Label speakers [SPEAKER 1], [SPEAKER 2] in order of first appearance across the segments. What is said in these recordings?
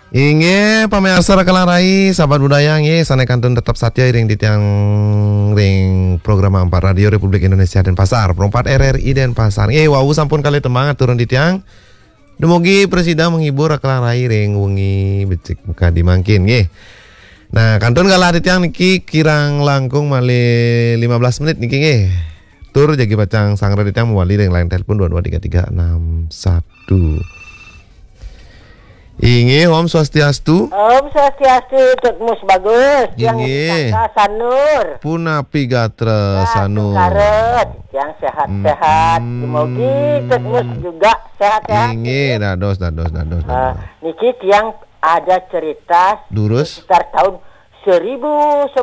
[SPEAKER 1] Inge pamearsa rekalang rai sahabat budaya nge sanai kantun tetap satya ring di tiang ring program 4 Radio Republik Indonesia dan Pasar perempat RRI dan Pasar wau sampun kali temangat turun di tiang demogi presida menghibur rekalang rai ring wengi becik muka dimangkin nge. Nah kantun kalah di tiang niki kirang langkung mali 15 menit niki nge tur jagi bacang sangra di tiang mewali ring lain telepon 223361. Inge Om Swastiastu.
[SPEAKER 2] Om Swastiastu Tutmus bagus.
[SPEAKER 1] Inge
[SPEAKER 2] Yang Sanur
[SPEAKER 1] Punapi Gatra Sanur.
[SPEAKER 2] Karet yang sehat-sehat. Semoga Tutmus juga sehat-sehat.
[SPEAKER 1] Inge dados.
[SPEAKER 2] Niki yang ada cerita
[SPEAKER 1] Durus
[SPEAKER 2] sekitar tahun 1980.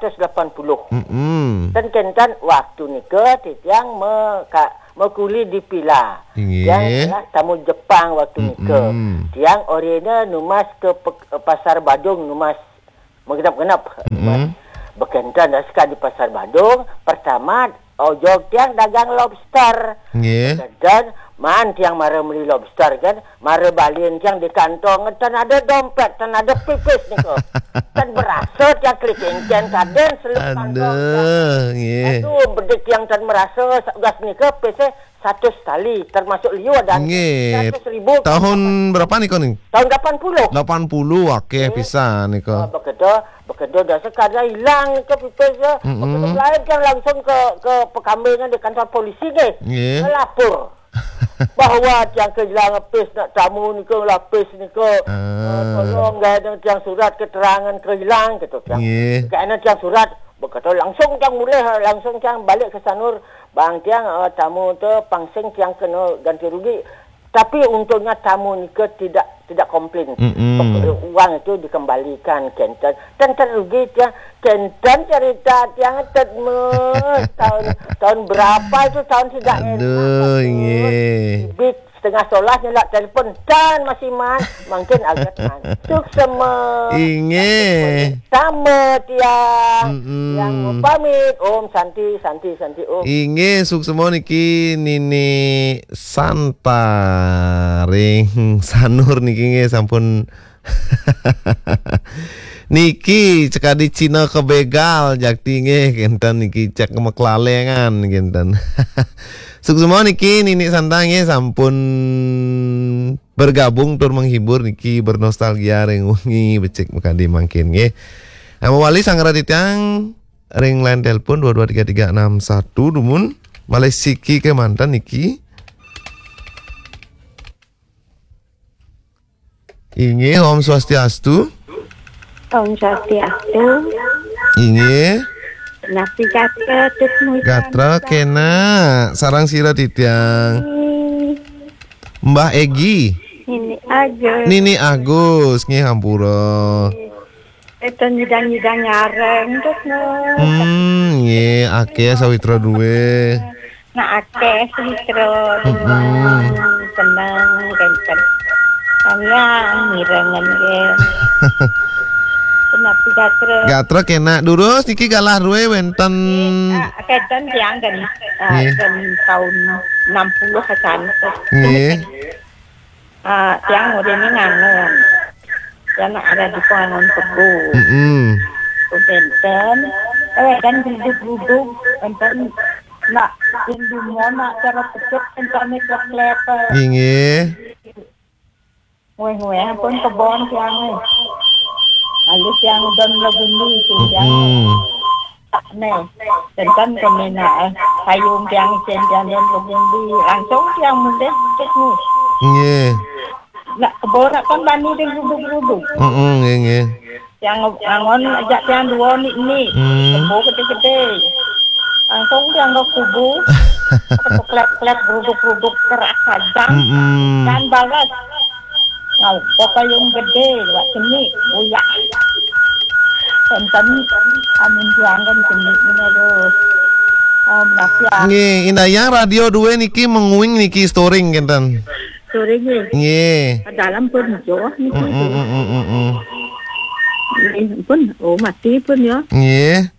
[SPEAKER 2] Dan kentan waktu nika yang mekuli di Pila. Yang adalah tamu Jepang waktu nika. Yang orangnya numas ke pasar Badung numas menggenap-genap. Berkentan dah sekali di pasar Badung. Pertama ojok tiang dagang lobster. Dan man tiang mara beli lobster kan, mara balin tiang di kantong, tan ada dompet, tan ada pipis niko. Tan berasa tiang klikengken kaden seluruh kantong. Aduh, bedik yang tan merasa gas niko pese 100 tali termasuk liu dan 100.000.
[SPEAKER 1] Tahun berapa niko nih?
[SPEAKER 2] Tahun 80.
[SPEAKER 1] 80 oke bisa niko.
[SPEAKER 2] Bekedo dah sekadar hilang ke pipis ya. Bekedo lain yang langsung ke pekambingan di kantor polisi deh. Melapor bahwa yang kehilangan pes nak tamu ni ke lapis ni ke tolong gak ada yang surat keterangan kehilang gitu kan. Kerana yang surat berkata langsung yang mulai langsung yang balik ke Sanur bang tiang tamu tu pangsing yang kena ganti rugi. Tapi untungnya tamu ni ke tidak komplain. Uang itu dikembalikan Kenten. Dan terugi dia Kenten cerita yang tahun berapa itu tahun tidak enak.
[SPEAKER 1] Aduh
[SPEAKER 2] Bit setengah solat nyelak telefon dan masih mungkin agak masuk semua. Sama tiang yang pamit Om Santi Om.
[SPEAKER 1] Inge suk semua niki Nini Santa ring Sanur niki nge sampun niki cekadi Cina ke begal jakti nge kenten niki cek ke meklalengan kenten. Suk semua niki Nini Santa nge sampun bergabung tur menghibur niki bernostalgia ring wengi becek muka dimangkin nge. Wali sangra ditang ring line telepon 223361 dumun Malesiki ke mantan niki. Inge Om Swastiastu.
[SPEAKER 3] Om Swastiastu.
[SPEAKER 1] Inge
[SPEAKER 3] Napi
[SPEAKER 1] Gatra kena sarang sira titiang Mbah Egi Nini Agus nge hampura
[SPEAKER 3] itu nyidang nyareng terus
[SPEAKER 1] nge ake sawitra duwe
[SPEAKER 3] nah ake sawitra senang kan yang mirengan ke Napi Gatra
[SPEAKER 1] kena durus niki galah ruwe wenten
[SPEAKER 3] keten tiang kan tahun 60 kesan tiang modenya ngangon yang ada di Pangon Tebu Benten kan duduk enten nak Hindu mona cara pecuk enten klep
[SPEAKER 1] inge
[SPEAKER 3] weh pun kebon tiang Alus yang udah lagu ni tiang tak ne tentang kemana payung tiang yang lagu ni langsung tiang mudah teknis nak keborak kan bani dia ruduk yang angon ajak tiang dua ni kebo gede langsung tiang ke kubu klep ruduk kerak sajam dan balas payung gede buat seni uyak tenten amin tiangan seni ini aduh
[SPEAKER 1] nge indayang radio 2 niki menguing niki storing kenten
[SPEAKER 3] storing
[SPEAKER 1] nge
[SPEAKER 3] dalam pun jauh niki pun mati pun ya
[SPEAKER 1] nge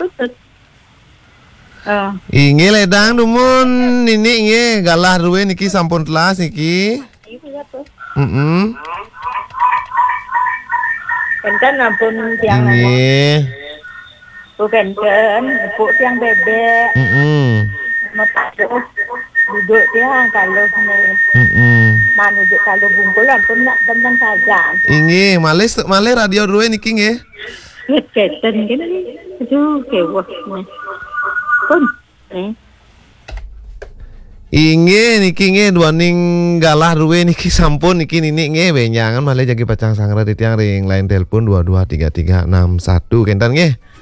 [SPEAKER 1] inge ledang dumun nini nge galah 2 niki sampun telas niki
[SPEAKER 3] Enten ampun tiang
[SPEAKER 1] Nggih.
[SPEAKER 3] bukan empuk tiang bebek. Mau taruh duduk tiang kalau mau duduk kalau bungkulan pun nak teman saja.
[SPEAKER 1] Inggih, malih radio duwe niki nggih.
[SPEAKER 3] Ngeceten gini. Aduh, kewah. Pun.
[SPEAKER 1] Inggih niki nggih duaning galah duwe niki sampun niki nini nggih benyangan malih jagi pacang sangra di tiang ring lain telepon 223361 kentan nggih.